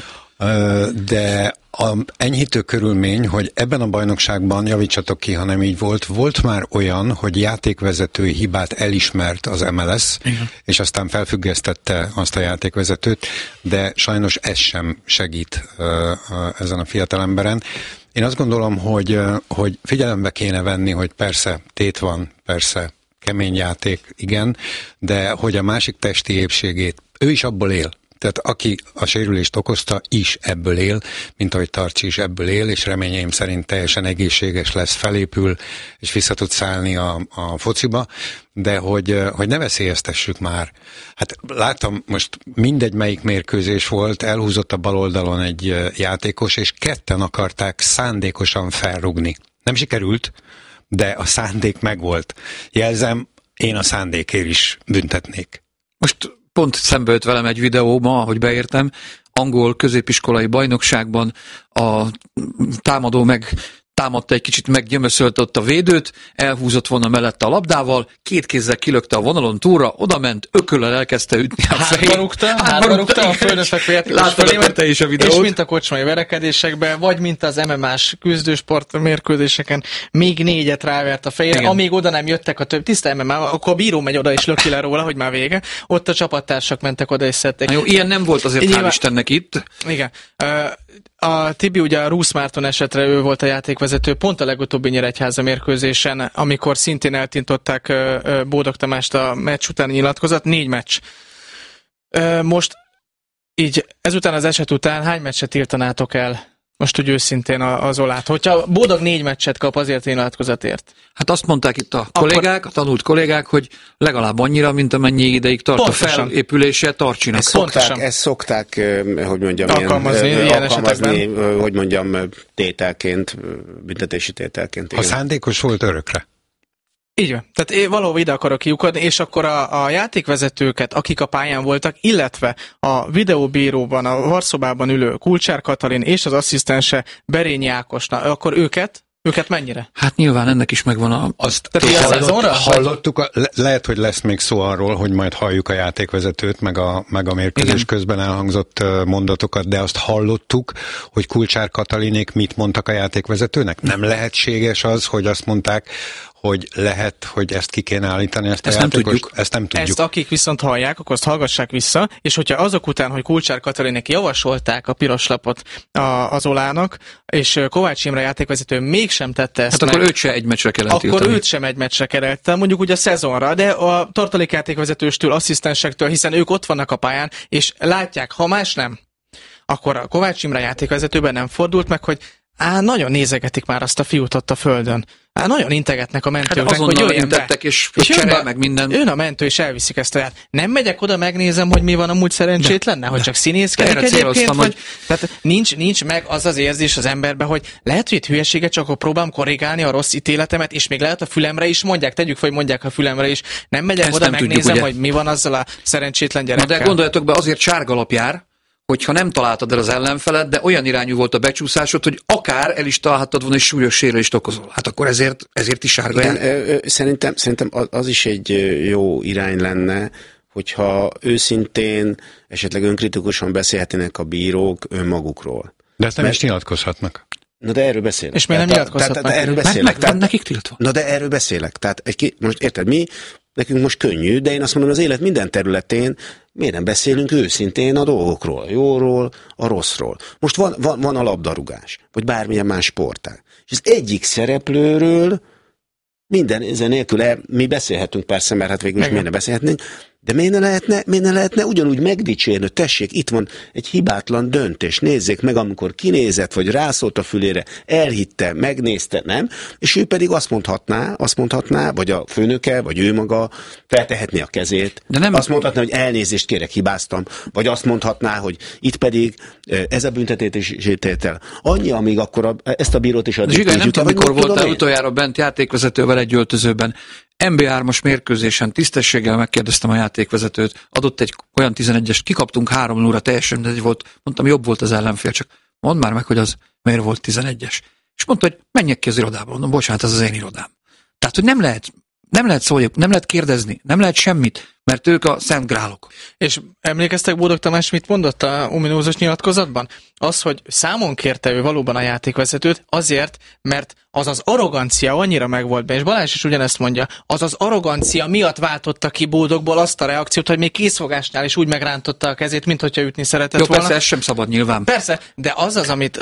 De enyhítő körülmény, hogy ebben a bajnokságban, javítsatok ki, ha nem így volt már olyan, hogy játékvezetői hibát elismert az MLS, igen, és aztán felfüggesztette azt a játékvezetőt, de sajnos ez sem segít ezen a fiatalemberen. Én azt gondolom, hogy figyelembe kéne venni, hogy persze tét van, persze kemény játék, igen, de hogy a másik testi épségét, ő is abból él. Tehát aki a sérülést okozta, is ebből él, mint ahogy Tarcsi is ebből él, és reményeim szerint teljesen egészséges lesz, felépül, és vissza tud szállni a fociba, de hogy ne veszélyeztessük már. Hát láttam, most mindegy melyik mérkőzés volt, elhúzott a bal oldalon egy játékos, és ketten akarták szándékosan felrugni. Nem sikerült, de a szándék megvolt. Jelzem, én a szándékért is büntetnék. Most pont szembe jött velem egy videó ma, ahogy beértem, angol középiskolai bajnokságban a támadó meg támadta, egy kicsit meggyömöszölte ott a védőt, elhúzott volna mellette a labdával, két kézzel kilökte a vonalon túlra, odament, ököllel elkezdte ütni a fejét. Hátba rúgta a földön fekvő játékos is a videót. És mint a kocsmai verekedésekben, vagy mint az MMA-s küzdősport mérkőzéseken, még 4-et rávert a fejére, igen. Amíg oda nem jöttek a több tiszta MMA, akkor a bíró megy oda és löki le róla, hogy már vége. Ott a csapattársak mentek oda és szedték. Jó, ilyen nem volt azért, hál' Istennek itt. Igen. A Tibi ugye a Rusz Márton esetre ő volt a játékvezető, pont a legutóbbi Nyíregyháza mérkőzésen, amikor szintén eltintották Bódog Tamást a meccs utáni nyilatkozat, 4 meccs. Most így ezután az eset után hány meccset tiltanátok el? Most úgy őszintén a Zolát. Hogyha Bódog 4 meccset kap azért nyilatkozatért. Hát azt mondták itt a kollégák, a tanult kollégák, hogy legalább annyira, mint amennyi ideig tart pontosan. A felépülése, tartsanak. Ezt szokták, hogy mondjam, alkalmazni, hogy mondjam, tételként, büntetési tételként. Ha szándékos volt, örökre. Így van. Tehát én valahol ide akarok kiukadni, és akkor a játékvezetőket, akik a pályán voltak, illetve a videóbíróban, a varszobában ülő Kulcsár Katalin és az asszisztense Berényi Ákosnak, akkor őket mennyire? Hát nyilván ennek is megvan hallottuk, lehet, hogy lesz még szó arról, hogy majd halljuk a játékvezetőt, meg a mérkőzés közben elhangzott mondatokat, de azt hallottuk, hogy Kulcsár Katalinék mit mondtak a játékvezetőnek? Nem lehetséges az, hogy azt mondták, hogy lehet, hogy ezt ki kéne állítani, ezt nem tudjuk. Ezt nem tudjuk. Ezt akik viszont hallják, akkor azt hallgassák vissza, és hogyha azok után, hogy Kulcsár Katalinék javasolták a piros lapot az Olának, és Kovács Imre játékvezető mégsem tette ezt hát akkor őt se egy meccsre kellett tiltani. Akkor őt sem egy meccsre kellett, mondjuk ugye a szezonra, de a tartalékjátékvezetőstől, asszisztensektől, hiszen ők ott vannak a pályán, és látják, ha más nem, akkor a Kovács Imre játékvezetőben nem fordult meg, hogy nagyon nézegetik már azt a fiút ott a földön. Nagyon integetnek a mentőknek, hát hogy jöjjön be. És cserel meg minden. Jön a mentő, és elviszik ezt a ját. Nem megyek oda, megnézem, hogy mi van, amúgy szerencsét lenne, hogy csak színészkedik egyébként, vagy... Tehát nincs meg az érzés az emberben, hogy lehet, hogy itt hülyeséget, csak akkor próbálom korrigálni a rossz ítéletemet, és még lehet a fülemre is mondják, tegyük fel, hogy mondják a fülemre is. Nem megyek ezt oda, nem megnézem, tudjuk, hogy mi van azzal a szerencsétlen gyerekkel. De gondoljatok be, azért sárgalap jár, hogyha nem találtad el az ellenfelet, de olyan irányú volt a becsúszásod, hogy akár el is találhattad volna, és súlyos sérülést okozol. Hát akkor ezért is sárga jár. Szerintem az is egy jó irány lenne, hogyha őszintén, esetleg önkritikusan beszélhetnének a bírók önmagukról. De ezt nem is nyilatkozhatnak. Na de erről beszélek. És miért nem nyilatkozhatnak? Erről beszélek. Meg nekik tiltva. Na de erről beszélek. Tehát most érted, nekünk most könnyű, de én azt mondom, az élet minden területén miért nem beszélünk őszintén a dolgokról, a jóról, a rosszról. Most van a labdarúgás, vagy bármilyen más sportág. És az egyik szereplőről minden ezen nélkül mi beszélhetünk persze, mert hát végül is miért ne beszélhetnénk, de miért ne lehetne ugyanúgy megdicsérni, tessék, itt van egy hibátlan döntés, nézzék meg, amikor kinézett, vagy rászólt a fülére, elhitte, megnézte, nem? És ő pedig azt mondhatná, vagy a főnöke, vagy ő maga feltehetné a kezét, de nem azt mondhatná, hogy elnézést kérek, hibáztam, vagy azt mondhatná, hogy itt pedig ez a büntetésítétel. Annyi, amíg akkor ezt a bírót is adjuk. Zsiga, nem tudom, mikor voltál utoljára bent játékvezetővel egy öltözőben. MB3-as mérkőzésen tisztességgel megkérdeztem a játékvezetőt, adott egy olyan 11-est, kikaptunk 3-0-ra, teljesen mindegy volt, mondtam, jobb volt az ellenfél, csak mondd már meg, hogy az miért volt 11-es. És mondta, hogy menjek ki az irodába, mondom, bocsánat, ez az én irodám. Tehát, hogy nem lehet szólni, nem lehet kérdezni, nem lehet semmit, mert ők a szent grálok. És emlékeztek, Bódog Tamás mit mondott a ominózus nyilatkozatban? Az, hogy számon kérte ő valóban a játékvezetőt azért, mert az arrogancia annyira megvolt be, és Balázs is ugyanezt mondja, az arrogancia miatt váltotta ki Bódogból azt a reakciót, hogy még készfogásnál is úgy megrántotta a kezét, mint hogyha ütni szeretett volna. Persze, ez sem szabad nyilván. Persze, de amit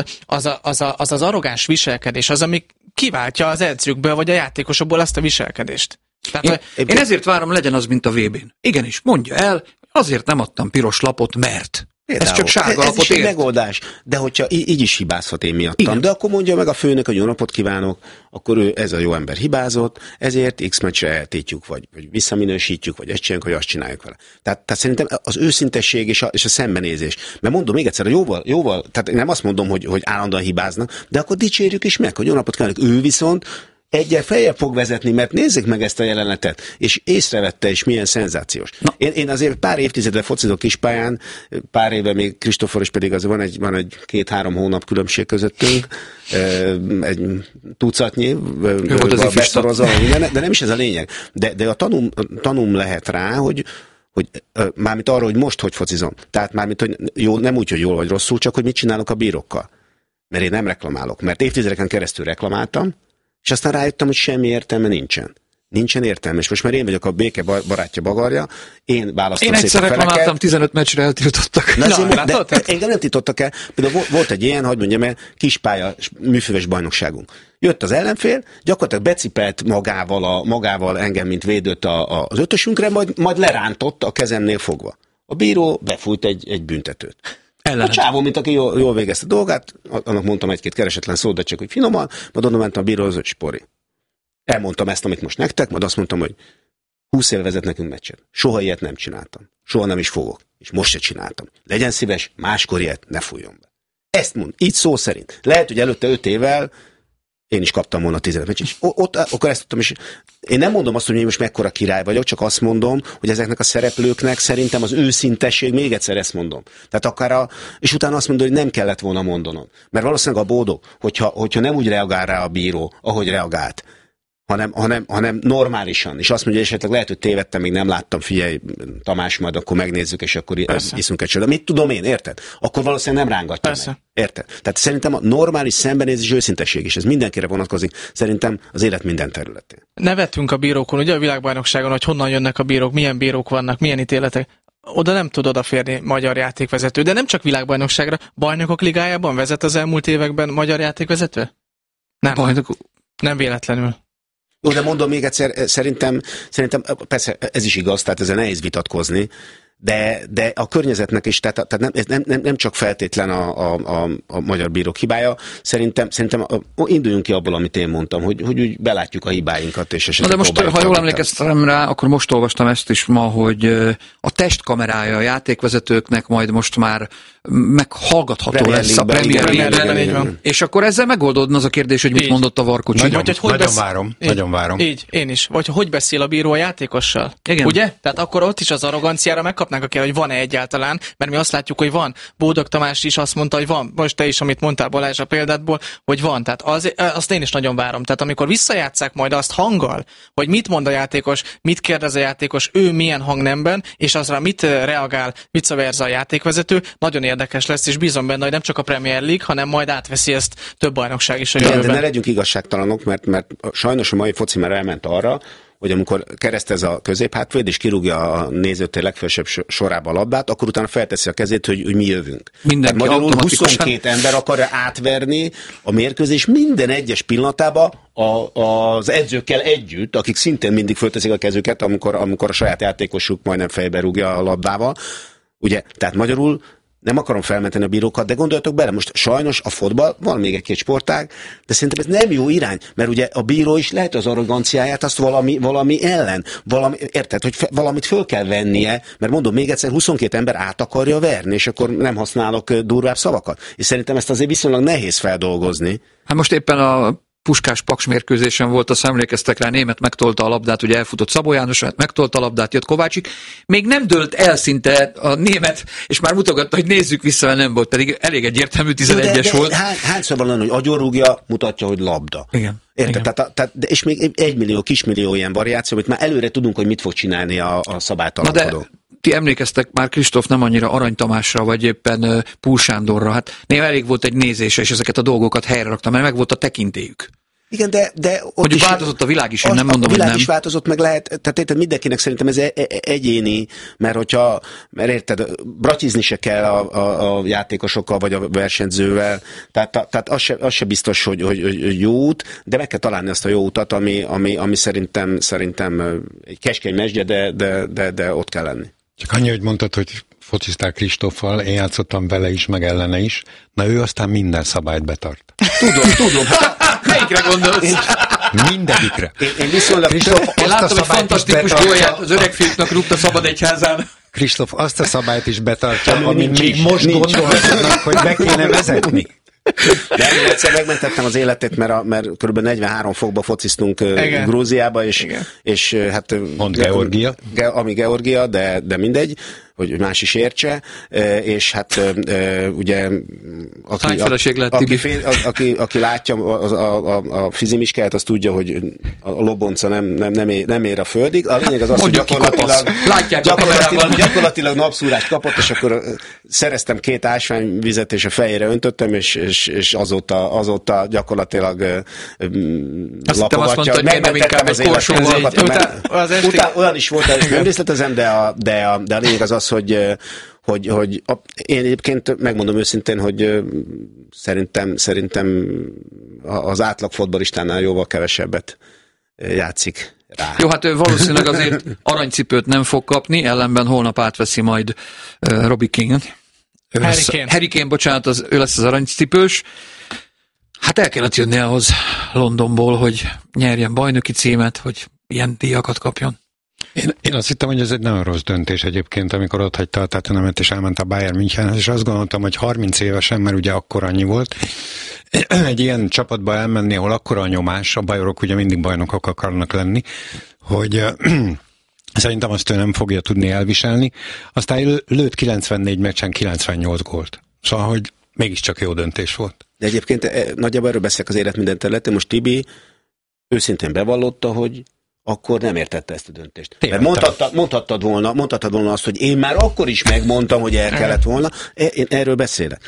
az arrogáns viselkedés, az, ami kiváltja az edzőkből, vagy a játékosokból azt a viselkedést. Tehát, én ezért várom, legyen az, mint a VB-n. Igenis, mondja el, azért nem adtam piros lapot, mert... Például, ez csak sárga lapot is egy megoldás, de hogyha így is hibázhat én miattam, igen. De akkor mondja meg a főnök, hogy jó napot kívánok, akkor ő, ez a jó ember hibázott, ezért X meccsre eltétjük, vagy visszaminősítjük, vagy ezt csináljuk, vagy azt csináljuk vele. Tehát szerintem az őszintesség és a szembenézés. Mert mondom még egyszer, jóval, tehát nem azt mondom, hogy állandóan hibáznak, de akkor dicsérjük is meg, hogy jó napot kívánok. Ő viszont egyel feljebb fog vezetni, mert nézzék meg ezt a jelenetet, és észrevette, és milyen szenzációs. Én azért pár évtizedre focizok kispályán, pár éve még Kristófor is pedig az van egy 2-3 hónap különbség közöttünk, egy tucatnyi, de nem is ez a lényeg. De a tanúm lehet rá, hogy mármint arra, hogy most hogy focizom. Tehát mármint, hogy jó, nem úgy, hogy jól vagy rosszul, csak hogy mit csinálok a bírókkal. Mert én nem reklamálok. Mert évtizedeken keresztül reklamáltam, és aztán rájöttem, hogy semmi értelme nincsen. Nincsen értelme. És most már én vagyok a béke barátja bagarja, én választom szépen egyszer reklamáltam, 15 meccsre eltiltottak. Engem nem tiltottak el. Például volt egy ilyen, hogy mondjam el, kispálya műfőves bajnokságunk. Jött az ellenfél, gyakorlatilag becipelt magával engem, mint védőt az ötösünkre, majd lerántott a kezemnél fogva. A bíró befújt egy büntetőt. A csávó, mint aki jól végezte a dolgát, annak mondtam egy-két keresetlen szót, de csak hogy finoman, majd onnan mentem a bíróhoz, hogy Spori. Elmondtam ezt, amit most nektek, majd azt mondtam, hogy 20 éve vezet nekünk meccset. Soha ilyet nem csináltam. Soha nem is fogok. És most se csináltam. Legyen szíves, máskor ilyet ne fújjon be. Ezt mond, így szó szerint. Lehet, hogy előtte 5 évvel én is kaptam volna 15 meccset. És akkor ezt tudtam, és én nem mondom azt, hogy én most mekkora király vagyok, csak azt mondom, hogy ezeknek a szereplőknek szerintem az őszintesség, még egyszer ezt mondom. Tehát és utána azt mondom, hogy nem kellett volna mondanom. Mert valószínűleg a Bódó, hogyha nem úgy reagál rá a bíró, ahogy reagált, hanem normálisan, és azt mondja, hogy esetleg lehet, hogy tévedtem, még nem láttam, figyelj, Tamás, majd akkor megnézzük, és akkor iszunk egy sört. Mit tudom én, érted? Akkor valószínűleg nem rángatja meg. Érted? Tehát szerintem a normális szembenézés őszintesség, és ez mindenkire vonatkozik, szerintem az élet minden területén. Nevettünk a bírókon, ugye a világbajnokságon, hogy honnan jönnek a bírók, milyen bírók vannak, milyen ítéletek. Oda nem tud odaférni magyar játékvezető, de nem csak világbajnokságra, bajnokok ligájában vezet az elmúlt években magyar játékvezető? Nem. Nem véletlenül. Jó, de mondom még egyszer, szerintem persze ez is igaz, tehát ezzel nehéz vitatkozni, de a környezetnek is, tehát nem csak feltétlen a magyar bírók hibája, szerintem induljunk ki abból, amit én mondtam, hogy úgy belátjuk a hibáinkat, és esetleg. De most, ha jól emlékeztem rá, akkor most olvastam ezt is ma, hogy a testkamerája a játékvezetőknek majd most már meghallgatható lesz a Premier League-ben. És akkor ezzel megoldódna az a kérdés, hogy mit mondott a Varkocsi. Nagyon várom. Így, én is. Vagy hogy beszél a bíró a játékossal. Igen. Ugye? Tehát akkor ott is az arroganciára megkapnánk a kérdést, hogy van-e egyáltalán, mert mi azt látjuk, hogy van. Bódog Tamás is azt mondta, hogy van. Most te is, amit mondtál Balázs a példádból, hogy van. Tehát azt én is nagyon várom. Tehát amikor visszajátsszák majd azt hanggal, hogy mit mond a játékos, mit kérdez a játékos, ő milyen hangnemben, és azra mit reagál, vice versa a játékvezető, nagyon érdekes lesz, és bízom benne, hogy nem csak a Premier League, hanem majd átveszi ezt több bajnokság is a jövőben. De ne legyünk igazságtalanok, mert sajnos a mai foci már elment arra, hogy amikor keresztez a középhátvéd, és kirúgja a nézőtér legfelsőbb sorába a labdát, akkor utána felteszi a kezét, hogy mi jövünk. Magyarul 22 ember akarja átverni a mérkőzés minden egyes pillanatában az edzőkkel együtt, akik szintén mindig fölteszik a kezüket, amikor a saját játékosuk majdnem fejbe rúgja a labdával. Ugye, tehát magyarul nem akarom felmenteni a bírókat, de gondoljatok bele, most sajnos a fotball, van még egy-két sportág, de szerintem ez nem jó irány, mert ugye a bíró is lehet az arroganciáját, azt valami ellen, érted, hogy valamit föl kell vennie, mert mondom még egyszer, 22 ember át akarja verni, és akkor nem használok durvább szavakat. És szerintem ezt azért viszonylag nehéz feldolgozni. Hát most éppen a Puskás-Paks mérkőzésen volt, azt emlékeztek rá, német megtolta a labdát, ugye elfutott Szabó János, megtolta a labdát, jött Kovácsik, még nem dőlt el szinte a német, és már mutogatta, hogy nézzük vissza, mert nem volt, pedig elég egyértelmű 11-es volt. Hányszor van olyan, hogy agyonrúgja, mutatja, hogy labda. Igen. Érted? Tehát, és még 1 millió, kismillió ilyen variáció, amit már előre tudunk, hogy mit fog csinálni a szabálytalankodó. Ti emlékeztek már, Kristóf, nem annyira Arany Tamásra, vagy éppen Púl Sándorra, hát néha elég volt egy nézése, és ezeket a dolgokat helyre raktam, mert meg volt a tekintélyük. Igen, de ott hogy is változott a világ is, én nem mondom, hogy nem. A világ is változott, meg lehet, tehát érted, mindenkinek szerintem ez egyéni, mert érted, bratizni se kell a játékosokkal, vagy a versenyzővel, tehát az se biztos, hogy jó út, de meg kell találni azt a jó utat, ami szerintem egy keskeny mesdje, de ott kell lenni. Csak annyi, hogy mondtad, hogy fociztál Kristóffal, én játszottam vele is, meg ellene is, na ő aztán minden szabályt betart. Tudom. Melyikre gondolsz? Mindegyikre. Én viszonylag... Én láttam egy fantasztikus gólját, az öreg fiúknak rúgta Szabadegyházán. Kristóf azt a szabályt is betartja, amit még most gondolhatnak, hogy be kéne vezetni. De egyszer megmentettem az életét, mert kb. 43 fokba fociztunk Grúziába, és hát... Mond Georgia. Ami Georgia, de mindegy, hogy más is értse, és hát ugye aki látja a fizimiskáját, az tudja, hogy a lobonca nem ér a földig. A lényeg az, hogy gyakorlatilag napszúrást kapott, és akkor szereztem 2 ásványvizet, és a fejére öntöttem, és azóta gyakorlatilag lapogatja. Megmentettem az életet. Olyan is volt, ezt nem részletezem, de a lényeg az, hogy én egyébként megmondom őszintén, hogy szerintem az átlag fotballistánál jóval kevesebbet játszik rá. Jó, hát ő valószínűleg azért aranycipőt nem fog kapni, ellenben holnap átveszi majd Robbie King. Harry Kane, bocsánat, ő lesz az aranycipős. Hát el kellett jönni ahhoz Londonból, hogy nyerjen bajnoki címet, hogy ilyen díjakat kapjon. Én azt hittem, hogy ez egy nagyon rossz döntés egyébként, amikor ott hagyta a Tottenhamet és elment a Bayern Münchenhez, és azt gondoltam, hogy 30 évesen, mert ugye akkor annyi volt, egy ilyen csapatba elmenni, ahol akkora a nyomás, a bajorok ugye mindig bajnokok akarnak lenni, hogy szerintem azt ő nem fogja tudni elviselni. Aztán lőtt 94 meccsen 98 gólt. Szóval, hogy mégiscsak jó döntés volt. De egyébként nagyjából erről beszélek az élet minden területén. Most Tibi őszintén bevallotta, hogy akkor nem értette ezt a döntést. Mert mondhattad volna azt, hogy én már akkor is megmondtam, hogy el kellett volna. Én erről beszélek.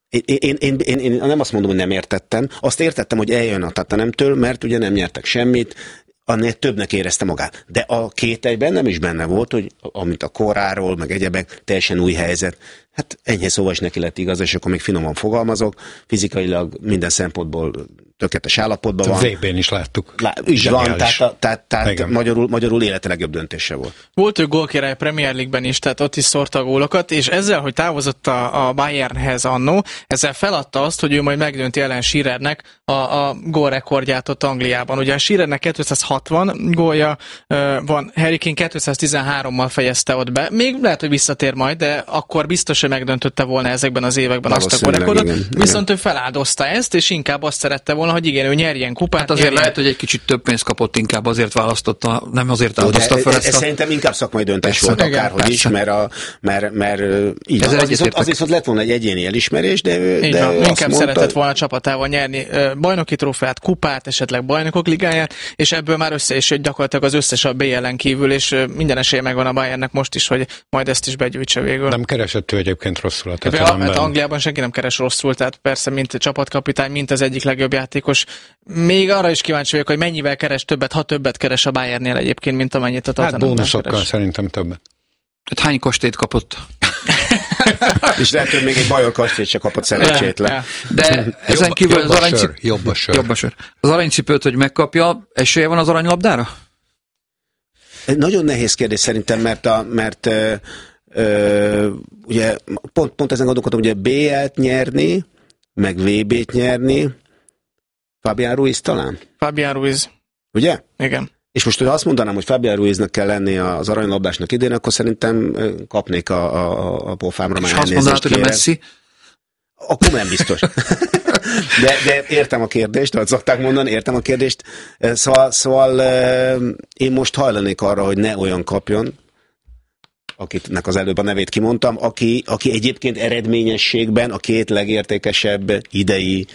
Én nem azt mondom, hogy nem értettem. Azt értettem, hogy eljön a Tottenhamtől, mert ugye nem nyertek semmit, annél többnek érezte magát. De a kételyben nem is benne volt, hogy amint a koráról, meg egyebek, teljesen új helyzet. Hát enyhe szóval is neki lett igaz, és akkor még finoman fogalmazok. Fizikailag minden szempontból tökéletes állapotban van. VB-n is láttuk. Így van, tehát magyarul élete legjobb döntése volt. Volt ő gólkirály a Premier League-ben is, tehát ott is szórta a gólokat, és ezzel, hogy távozott a Bayernhez annó, ezzel feladta azt, hogy ő majd megdönti Alan Shearernek a gólrekordját ott Angliában. Ugye a Shearernek 260 gólja van, Harry Kane 213-mal fejezte ott be. Még lehet, hogy visszatér majd, de akkor biztos, hogy megdöntötte volna ezekben az években azt a gólrekordot. Viszont ő feláldozta ezt, és inkább azt szerette volna, hogy igen, ő nyerjen kupát. Hát azért lehet, hogy egy kicsit több pénzt kapott, inkább azért választotta, nem azért áldozta fel ezt. Szerintem inkább szakmai döntés volt akárhogy is, mert így az viszont lett volna egy egyéni elismerés, de ő inkább szeretett volna a csapatával nyerni bajnoki trófeát, kupát, esetleg bajnokok ligáját, és ebből már össze is jött gyakorlatilag az összes a BL-en kívül, és minden esélye megvan a Bayernnek most is, hogy majd ezt is begyűjtse végül. Nem keresett ő egyébként rosszul a Tottenhamben. Hát Angliában senki nem keres rosszul, tehát persze, mint csapatkapitány, mint az egyik legjobb játékos. Még arra is kíváncsi vagyok, hogy mennyivel keres többet, ha többet keres a Bayernnél egyébként, mint amennyit a Tottenhamben keres. Hát bónuszokkal szerintem többet. Hát hány kastélyt kapott? És lehet, hogy még egy bajor kastélyt se kapott szerencsétlen. De ezen kívül az aranycipőt... Jobb a sör. Az aranycipőt, hogy megkapja, esélye van az aranylabdára? Nagyon nehéz kérdés szerintem, mert ugye pont ezen gondolkodtam, ugye BL-t nyerni, meg VB-t nyerni, Fabián Ruiz talán? Fabián Ruiz. Ugye? Igen. És most, ha azt mondanám, hogy Fabián Ruiznak kell lenni az aranylabdásnak idén, akkor szerintem kapnék a pofámra már elnézést. És azt mondanád, hogy a Messi? Akkor nem biztos. De értem a kérdést, ahogy szokták mondani, értem a kérdést. Szóval én most hajlanék arra, hogy ne olyan kapjon, akitnek az előbb a nevét kimondtam, aki egyébként eredményességben a két legértékesebb idei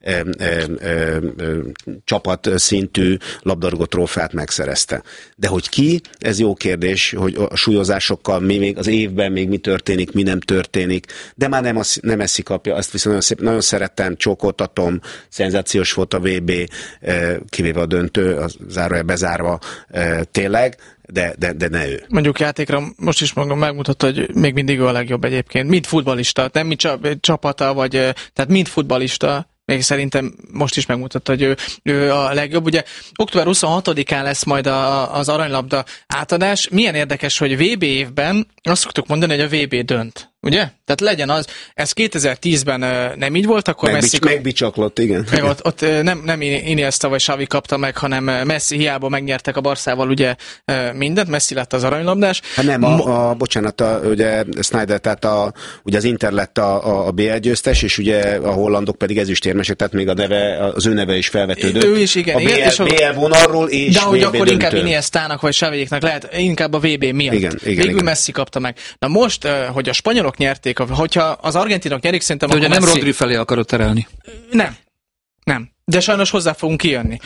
csapatszintű labdarúgó trófeát megszerezte. De hogy ki, ez jó kérdés, hogy a súlyozásokkal még az évben még mi történik, mi nem történik, de már nem Messi kapja, azt viszont nagyon szerettem, csókoltatom, szenzációs volt a VB, kivéve a döntő, a zárója bezárva, tényleg, de ne ő. Mondjuk játékra most is magam megmutatta, hogy még mindig ő a legjobb egyébként, mint futballista, nem mint csapata, vagy tehát mint futballista, még szerintem most is megmutatta, hogy ő a legjobb. Ugye október 26-án lesz majd az aranylabda átadás. Milyen érdekes, hogy VB évben azt szoktuk mondani, hogy a VB dönt. Ugye? Tehát legyen az, ez 2010-ben nem így volt, akkor Messi... Megbicsaklott, igen. Ott nem Iniesta vagy Xavi kapta meg, hanem Messi, hiába megnyertek a Barszával ugye mindent, Messi lett az aranylabdás. Hát nem, bocsánat, ugye Snyder, tehát ugye az Inter lett a BL győztes, és ugye a hollandok pedig ezüstérmesek, tehát még az ő neve is felvetődött. Ő is, igen. A BL vonalról és de hogy akkor döntő. inkább Iniestának vagy Xaviéknak lehet, inkább a VB miatt. Igen, Végül Messi kapta meg. Na most, hogy a spanyolok nyerték, hogyha az argentinok nyerik, szerintem de akkor ugye nem Messi... Rodri felé akarod terelni. Nem. De sajnos hozzá fogunk kijönni.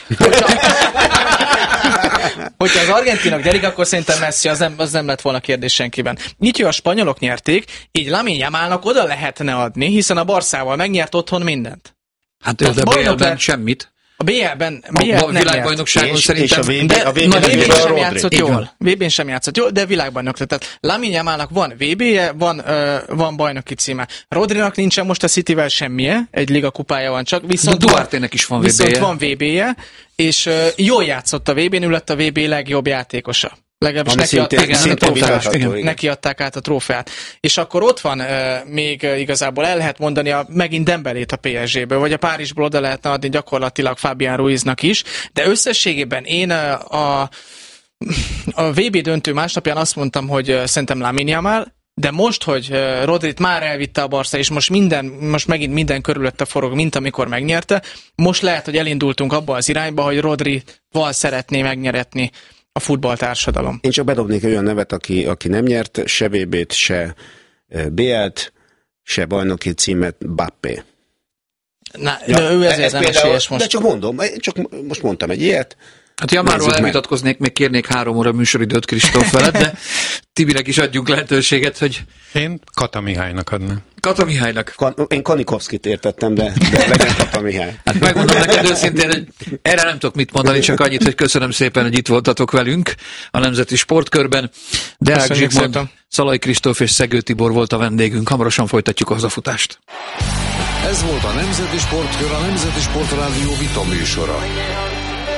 Hogyha az argentinok nyerik, akkor szerintem Messi az nem lett volna kérdés senkiben. Így, hogy a spanyolok nyerték, így Lamine Yamalnak oda lehetne adni, hiszen a Barszával megnyert otthon mindent. Hát ő, de BL-ben semmit. A BL-ben a világbajnokságon szerintem... a VB-n sem játszott jól. VB-n sem játszott jól, de világbajnok lett. Tehát Lamine Yamalnak van VB-je, van bajnoki címe. Rodrinak nincsen most a Cityvel semmije, egy ligakupája van csak, viszont Duarte-nek is van VB-je. Viszont van VB-je, és jól játszott a VB-n, ő lett a VB legjobb játékosa. Legalábbis neki adták át a trófeát. És akkor ott van még igazából el lehet mondani megint Dembélét a PSG-ből, vagy a Párizsból oda lehetne adni gyakorlatilag Fabián Ruiznak is, de összességében én a VB döntő másnapján azt mondtam, hogy szerintem Lamine Yamal, de most, hogy Rodrit már elvitte a Barca, és most megint minden körülötte forog, mint amikor megnyerte, most lehet, hogy elindultunk abba az irányba, hogy Rodrival szeretné megnyeretni a futballtársadalom. Én csak bedobnék olyan nevet, aki nem nyert se VB-t, se BL-t, se bajnoki címet, Mbappé. De ő ezért nem esélyes most. De csak mondom, most mondtam egy ilyet. Hát Yamalról elvitatkoznék, még kérnék 3 óra műsoridőt Kristóf veled, de Tibinek is adjunk lehetőséget, hogy... Én Kata Mihálynak adnám. Kata Mihálynak. Én Kanikovszkit értettem, de legyen Kata Mihály. Hát megmondom neked őszintén, hogy erre nem tudok mit mondani, csak annyit, hogy köszönöm szépen, hogy itt voltatok velünk a Nemzeti Sportkörben. Deák Zsigmond, Szalai Kristóf és Szegő Tibor volt a vendégünk. Hamarosan folytatjuk a hazafutást. Ez volt a Nemzeti Sportkör, a Nemzeti Sportrádió vita műsora.